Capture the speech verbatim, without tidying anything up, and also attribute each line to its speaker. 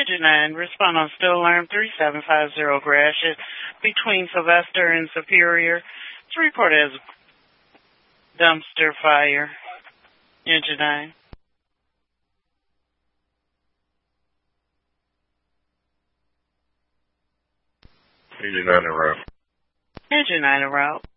Speaker 1: Engine nine, respond on still alarm three seven five zero Gratiot between Sylvester and Superior. It's reported as dumpster fire. Engine nine.
Speaker 2: Engine nine en route.
Speaker 1: Engine nine en route.